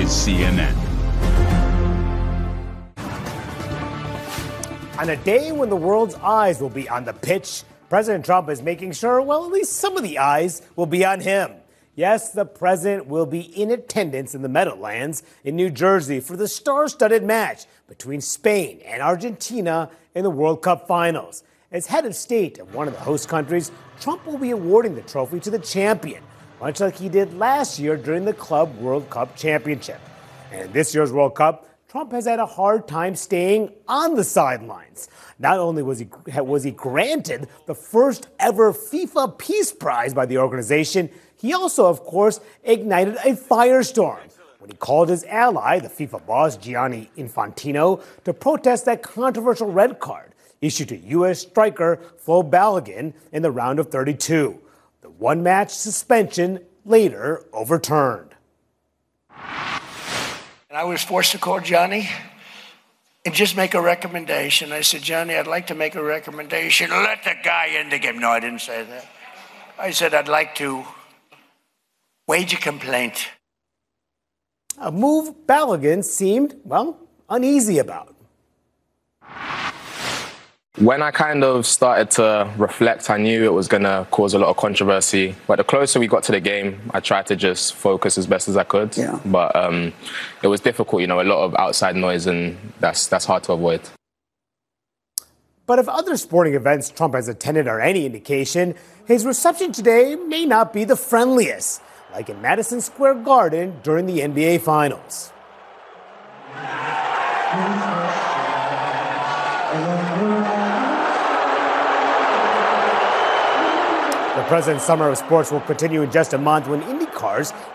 is CNN. On a day when the world's eyes will be on the pitch, President Trump is making sure, well, at least some of the eyes will be on him. Yes, the president will be in attendance in the Meadowlands in New Jersey for the star-studded match between Spain and Argentina in the World Cup finals. As head of state of one of the host countries, Trump will be awarding the trophy to the champion, much like he did last year during the Club World Cup Championship. And in this year's World Cup, Trump has had a hard time staying on the sidelines. Not only was he granted the first ever FIFA Peace Prize by the organization, he also, of course, ignited a firestorm when he called his ally, the FIFA boss Gianni Infantino, to protest that controversial red card issued to U.S. striker Flo Balogun in the round of 32. The one-match suspension later overturned. And I was forced to call Johnny and just make a recommendation. I said, Johnny, I'd like to make a recommendation. Let the guy in the game. No, I didn't say that. I said, I'd like to wage a complaint. A move Balogun seemed, well, uneasy about. When I kind of started to reflect, I knew it was going to cause a lot of controversy. But the closer we got to the game, I tried to just focus as best as I could. Yeah. But it was difficult, a lot of outside noise, and that's hard to avoid. But if other sporting events Trump has attended are any indication, his reception today may not be the friendliest, like in Madison Square Garden during the NBA Finals. The president's summer of sports will continue in just a month when IndyCar's